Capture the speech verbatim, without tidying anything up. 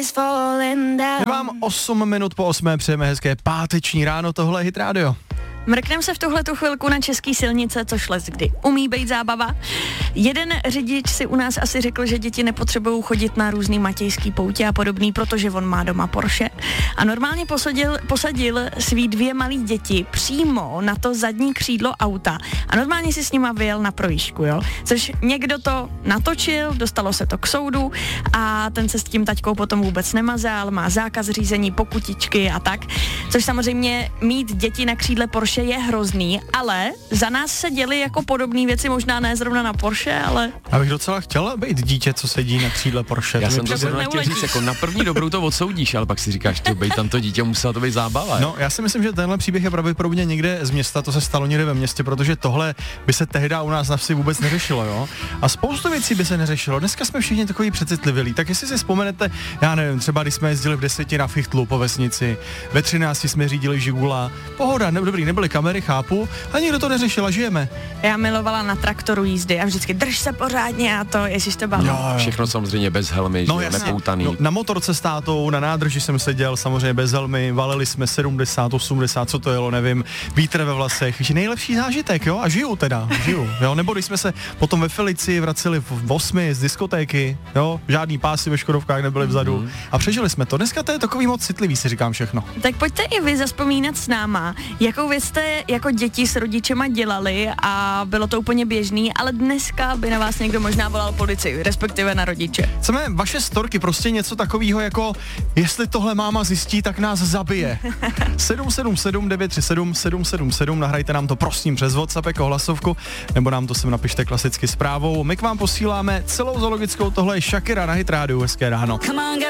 Je vám osm minut po osmé, přejeme hezké páteční ráno, tohle je Hit Radio. Mrknem se v tuhletu chvilku na český silnice, což les kdy umí být zábava. Jeden řidič si u nás asi řekl, že děti nepotřebují chodit na různý matějský poutě a podobný, protože on má doma Porsche. A normálně posadil, posadil svý dvě malý děti přímo na to zadní křídlo auta a normálně si s nima vyjel na projížďku, jo. Což někdo to natočil, dostalo se to k soudu a ten se s tím taťkou potom vůbec nemazal, má zákaz řízení, pokutičky a tak. Což samozřejmě mít děti na křídle Porsche je hrozný, ale za nás se děly jako podobné věci, možná ne zrovna na Porsche, ale... Já bych docela chtěla být dítě, co sedí na křídle Porsche. Já to jsem to zrovna chtěl říct, jako na první dobrou to odsoudíš, ale pak si říkáš, ty bej tam to dítě, musela to být zábava. No, já si myslím, že tenhle příběh je pravděpodobně někde z města, to se stalo někde ve městě, protože tohle by se tehdy u nás na vsi vůbec neřešilo, jo? A spoustu věcí by se neřešilo. Dneska jsme všichni takový přecitlivělí. Tak jestli si vzpomenete, já nevím, třeba když jsme jezdili v deseti na Fichtlu po vesnici, ve třinácti jsme řídili Žigula. Pohoda, ne, dobrý, nebyly kamery, chápu, a nikdo to neřešil a žijeme. Já milovala na traktoru jízdy a vždycky drž se pořádně a to, jestli to bavilo. Všechno samozřejmě bez helmy, no, že nepoutaný. No, na motorce s tátou, na nádrži jsem seděl, samozřejmě bez helmy, valili jsme sedmdesát, osmdesát, co to jelo, nevím, vítr ve vlasech, víš, nejlepší zážitek, jo, a žiju teda, žiju, jo, nebo když jsme se potom ve Felici vraceli v osmi z diskotéky, jo, žádný pásy ve Škodovkách nebyly vzadu mm-hmm. a přežili jsme to. Dneska to je takový moc citlivý, si říkám všechno. Tak pojďte i vy zazpomínat s náma, jakou věc jste jako děti s rodičema dělali a bylo to úplně běžný, ale dneska by na vás někdo možná volal policii, respektive na rodiče. Chceme vaše storky, prostě něco takového jako, jestli tohle máma zjistí, tak nás zabije. sedm sedm sedm devět tři sedm sedm sedm sedm, nahrajte nám to prosím přes WhatsApp jako hlasovku, nebo nám to sem napište klasicky zprávou. My k vám posíláme celou zoologickou, tohle je Shakira na Hit Radio, hezké ráno.